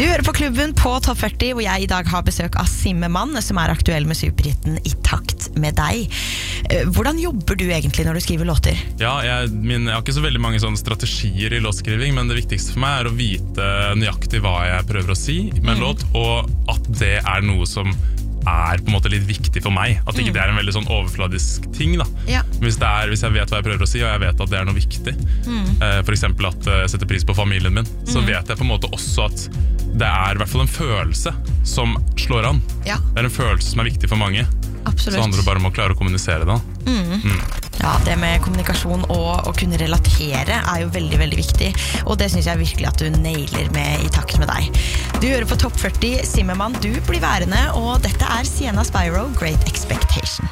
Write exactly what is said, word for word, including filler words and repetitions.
Du hører på klubben på Topp førti, hvor jeg i dag har besøk av Zimmermann, som er aktuell med superhitten I takt med deg. Hvordan jobber du egentlig når du skriver låter? Ja, jeg, min, jeg har ikke så veldig mange sånne strategier I låtskriving, men det viktigste for meg er å vite nøyaktig hva jeg prøver å si med en mm. låt, og at det er noe som er på en måte litt viktig for meg. At ikke mm. det er en veldig sånn overfladisk ting da. Ja. Hvis, det er, hvis jeg vet hva jeg prøver å si, og jeg vet at det er noe viktig, mm. for eksempel at jeg setter pris på familien min, mm. så vet jeg på en måte også at det er I hvert fall en følelse som slår an. Ja. Det er en følelse som er viktig for mange. Absolutt. Så handler det bare om å klare å kommunisere det. Mm. Mm. Ja, det med kommunikasjon og å kunne relatere er jo veldig, veldig viktig. Og det synes jeg virkelig at du nailer med I takt med deg. Du hører på Topp førti, Zimmermann, du blir værende, og dette er Sienna Spyro, Great Expectation.